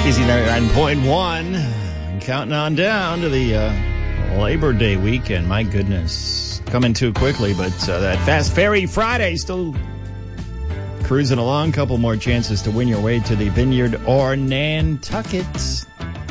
Easy 99.1. Counting on down to the Labor Day weekend. My goodness. Coming too quickly, but that Fast Ferry Friday still cruising along. Couple more chances to win your way to the Vineyard or Nantucket.